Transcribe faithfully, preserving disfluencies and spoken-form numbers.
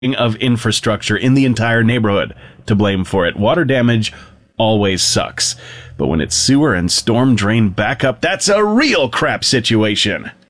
of infrastructure in the entire neighborhood to blame for it. Water damage always sucks. But when it's sewer and storm drain backup, that's a real crap situation.